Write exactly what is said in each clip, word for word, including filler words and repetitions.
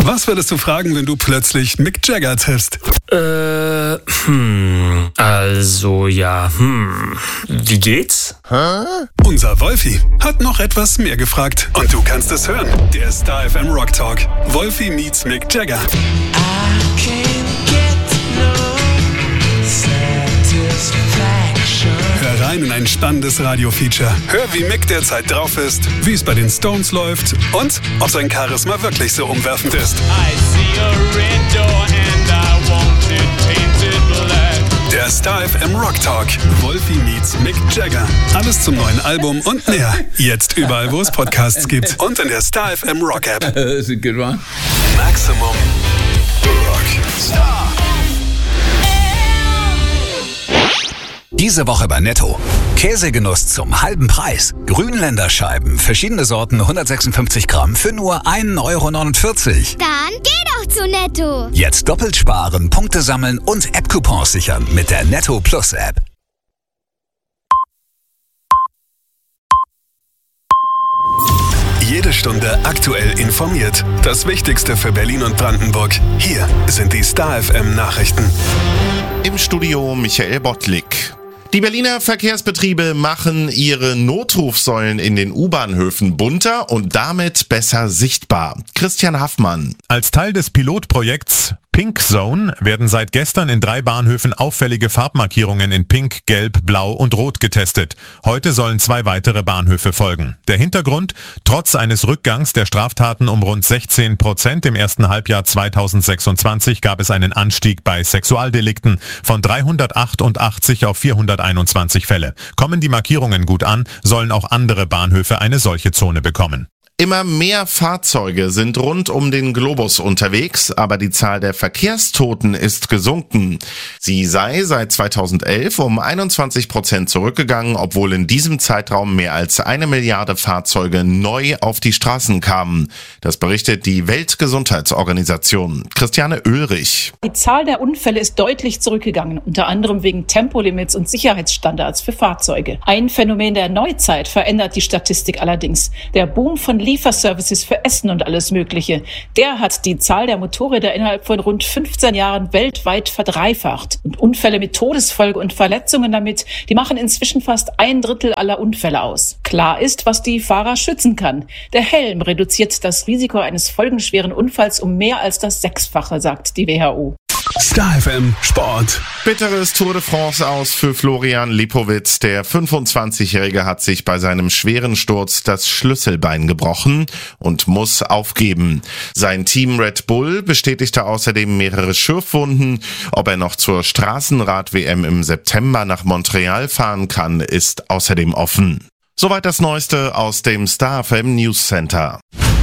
Was würdest du fragen, wenn du plötzlich Mick Jagger triffst? Äh, hm, also ja, hm, wie geht's? Hä? Unser Wolfi hat noch etwas mehr gefragt. Und du kannst es hören. Der Star F M Rock Talk. Wolfi meets Mick Jagger. Hör rein in ein spannendes Radio-Feature. Hör, wie Mick derzeit drauf ist, wie es bei den Stones läuft und ob sein Charisma wirklich so umwerfend ist. Der Star F M Rock Talk. Wolfi meets Mick Jagger. Alles zum neuen Album und mehr. Jetzt überall, wo es Podcasts gibt. Und in der Star F M Rock App. That's a good one. Maximum Rock. Star. Diese Woche bei Netto. Käsegenuss zum halben Preis. Grünländerscheiben, verschiedene Sorten, hundertsechsundfünfzig Gramm für nur ein Euro neunundvierzig. Dann geh doch zu Netto. Jetzt doppelt sparen, Punkte sammeln und App-Coupons sichern mit der Netto Plus App. Jede Stunde aktuell informiert. Das Wichtigste für Berlin und Brandenburg. Hier sind die Star F M Nachrichten. Im Studio Michael Bottlik. Die Berliner Verkehrsbetriebe machen ihre Notrufsäulen in den U-Bahnhöfen bunter und damit besser sichtbar. Christian Haffmann. Als Teil des Pilotprojekts Pink Zone werden seit gestern in drei Bahnhöfen auffällige Farbmarkierungen in Pink, Gelb, Blau und Rot getestet. Heute sollen zwei weitere Bahnhöfe folgen. Der Hintergrund? Trotz eines Rückgangs der Straftaten um rund sechzehn Prozent im ersten Halbjahr zweitausendsechsundzwanzig gab es einen Anstieg bei Sexualdelikten von dreihundertachtundachtzig auf vierhunderteinundzwanzig Fälle. Kommen die Markierungen gut an, sollen auch andere Bahnhöfe eine solche Zone bekommen. Immer mehr Fahrzeuge sind rund um den Globus unterwegs, aber die Zahl der Verkehrstoten ist gesunken. Sie sei seit zweitausendelf um einundzwanzig Prozent zurückgegangen, obwohl in diesem Zeitraum mehr als eine Milliarde Fahrzeuge neu auf die Straßen kamen. Das berichtet die Weltgesundheitsorganisation. Christiane Oehlrich. Die Zahl der Unfälle ist deutlich zurückgegangen, unter anderem wegen Tempolimits und Sicherheitsstandards für Fahrzeuge. Ein Phänomen der Neuzeit verändert die Statistik allerdings. Der Boom von Lieferservices für Essen und alles Mögliche. Der hat die Zahl der Motorräder innerhalb von rund fünfzehn Jahren weltweit verdreifacht. Und Unfälle mit Todesfolge und Verletzungen damit, die machen inzwischen fast ein Drittel aller Unfälle aus. Klar ist, was die Fahrer schützen kann. Der Helm reduziert das Risiko eines folgenschweren Unfalls um mehr als das Sechsfache, sagt die W H O. Star F M Sport. Bitteres Tour de France aus für Florian Lipowitz. Der fünfundzwanzigjährige hat sich bei seinem schweren Sturz das Schlüsselbein gebrochen und muss aufgeben. Sein Team Red Bull bestätigte außerdem mehrere Schürfwunden. Ob er noch zur Straßenrad-W M im September nach Montreal fahren kann, ist außerdem offen. Soweit das Neueste aus dem Star F M News Center.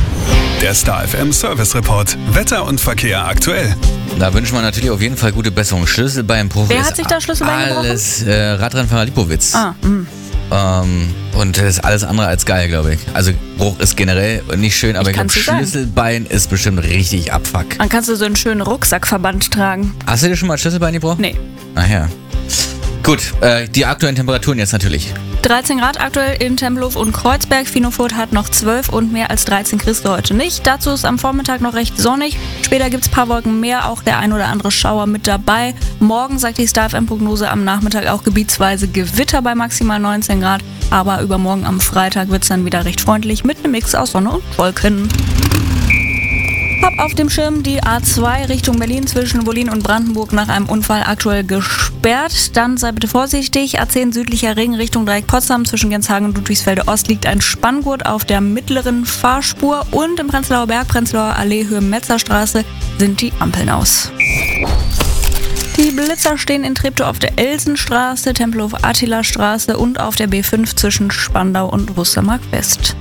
Der Star F M Service Report. Wetter und Verkehr aktuell. Da wünschen wir natürlich auf jeden Fall gute Besserung. Schlüsselbeinbruch. Wer ist hat sich da Schlüsselbein gebrochen? Alles äh, Radrennfahrer Lipowitz. Ah, mh. Ähm, und das ist alles andere als geil, glaube ich. Also Bruch ist generell nicht schön, aber ich, ich glaube, Schlüsselbein sagen. ist bestimmt richtig Abfuck. Dann kannst du so einen schönen Rucksackverband tragen. Hast du dir schon mal Schlüsselbein gebrochen? Nee. Ach ja. Gut, äh, die aktuellen Temperaturen jetzt natürlich. dreizehn Grad aktuell in Tempelhof und Kreuzberg. Finofurt hat noch zwölf und mehr als dreizehn kriegst du heute nicht. Dazu ist am Vormittag noch recht sonnig. Später gibt es ein paar Wolken mehr, auch der ein oder andere Schauer mit dabei. Morgen sagt die Star F M-Prognose am Nachmittag auch gebietsweise Gewitter bei maximal neunzehn Grad. Aber übermorgen am Freitag wird es dann wieder recht freundlich mit einem Mix aus Sonne und Wolken. Hab auf dem Schirm die A zwei Richtung Berlin zwischen Wollin und Brandenburg nach einem Unfall aktuell gesperrt. Dann sei bitte vorsichtig. A zehn südlicher Ring Richtung Dreieck Potsdam zwischen Genshagen und Ludwigsfelde Ost liegt ein Spanngurt auf der mittleren Fahrspur. Und im Prenzlauer Berg, Prenzlauer Allee, Höhe Metzerstraße sind die Ampeln aus. Die Blitzer stehen in Treptow auf der Elsenstraße, Tempelhof-Attila-Straße und auf der B fünf zwischen Spandau und Wustermark West.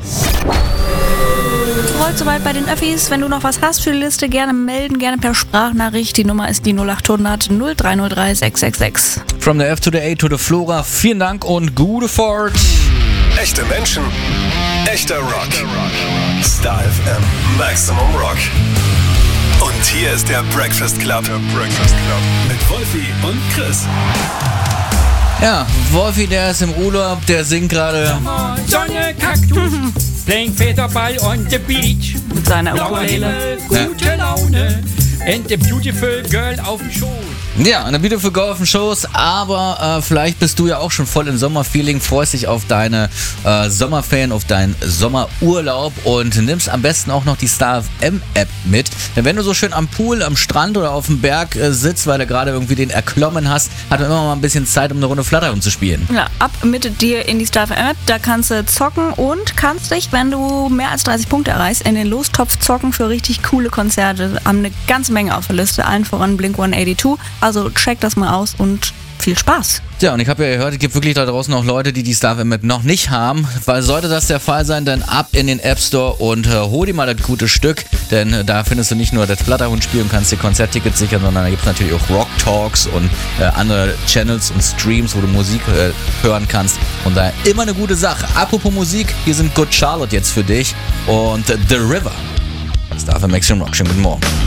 Rollt soweit bei den Öffis. Wenn du noch was hast für die Liste, gerne melden, gerne per Sprachnachricht. Die Nummer ist die null acht hundert null drei null drei sechs sechs sechs. From the F to the A to the Flora. Vielen Dank und gute Fahrt. Echte Menschen, echter Rock. Star F M, Maximum Rock. Und hier ist der Breakfast Club. Der Breakfast Club. Mit Wolfi und Chris. Ja, Wolfi, der ist im Urlaub, der singt gerade. Sonne, Kaktus, playing Federball on the beach. Mit seiner Blauer Ukulele. Himmel, gute Laune. Laune and the beautiful girl auf dem Schoß. Ja, eine Beautiful Girl auf dem Schoß, aber äh, vielleicht bist du ja auch schon voll im Sommerfeeling, freust dich auf deine äh, Sommerferien, auf deinen Sommerurlaub und nimmst am besten auch noch die Star F M App mit. Denn wenn du so schön am Pool, am Strand oder auf dem Berg äh, sitzt, weil du gerade irgendwie den erklommen hast, hat man immer mal ein bisschen Zeit, um eine Runde Flatterung zu spielen. Ja, ab mit dir in die Star F M App, da kannst du zocken und kannst dich, wenn du mehr als dreißig Punkte erreichst, in den Lostopf zocken für richtig coole Konzerte. Haben eine ganze Menge auf der Liste, allen voran Blink hundertzweiundachtzig. Also check das mal aus und viel Spaß. Ja, und ich habe ja gehört, es gibt wirklich da draußen auch Leute, die die Star F M App noch nicht haben. Weil sollte das der Fall sein, dann ab in den App Store und äh, hol dir mal das gute Stück. Denn äh, da findest du nicht nur das Flatterhund-Spiel und kannst dir Konzerttickets sichern, sondern da gibt es natürlich auch Rock Talks und äh, andere Channels und Streams, wo du Musik äh, hören kannst. Und da immer eine gute Sache. Apropos Musik, hier sind Good Charlotte jetzt für dich und äh, The River. Star F M Maximum Rock. Schönen guten Morgen.